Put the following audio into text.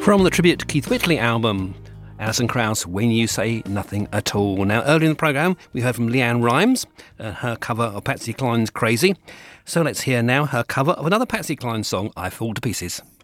From the tribute to Keith Whitley album, Alison Krauss, When You Say Nothing at All. Now, earlier in the programme, we heard from Leanne Rimes, her cover of Patsy Cline's Crazy. So let's hear now her cover of another Patsy Cline song, I Fall to Pieces.